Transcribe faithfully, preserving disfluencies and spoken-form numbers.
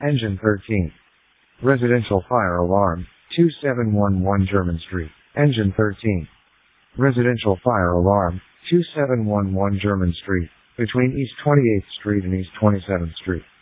Engine thirteen. Residential fire alarm, two seven one one German Street. Engine thirteen. Residential fire alarm, two seven one one German Street, between East twenty-eighth Street and East twenty-seventh Street.